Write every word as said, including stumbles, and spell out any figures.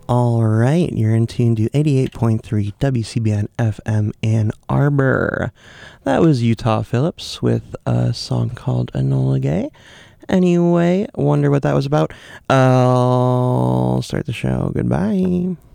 All right, you're in tune to eighty-eight point three W C B N F M Ann Arbor. That was Utah Phillips with a song called Enola Gay. Anyway, wonder what that was about. I'll start the show. Goodbye.